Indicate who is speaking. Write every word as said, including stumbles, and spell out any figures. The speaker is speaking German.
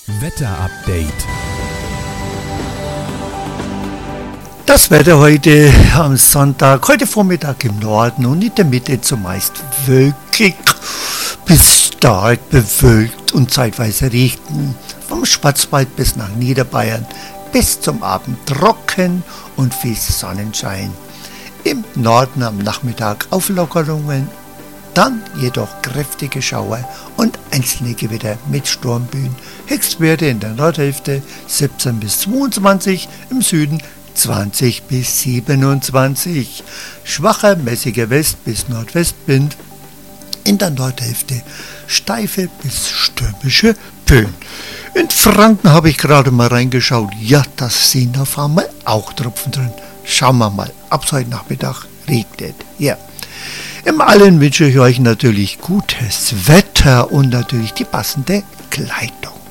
Speaker 1: Wetterupdate.
Speaker 2: Das Wetter heute am Sonntag, heute Vormittag im Norden und in der Mitte zumeist wolkig bis stark bewölkt und zeitweise Regen. Vom Schwarzwald bis nach Niederbayern bis zum Abend trocken und viel Sonnenschein. Im Norden am Nachmittag Auflockerungen, dann jedoch kräftige Schauer und einzelne Gewitter mit Sturmböen. Höchstwerte in der Nordhälfte siebzehn bis zweiundzwanzig, im Süden zwanzig bis siebenundzwanzig. Schwacher mäßiger West- bis Nordwestwind, in der Nordhälfte steife bis stürmische Böen. In Franken habe ich gerade mal reingeschaut. Ja, das sind auf einmal auch Tropfen drin. Schauen wir mal, ab heute Nachmittag regnet. Ja. Im Allen wünsche ich euch natürlich gutes Wetter und natürlich die passende Kleidung.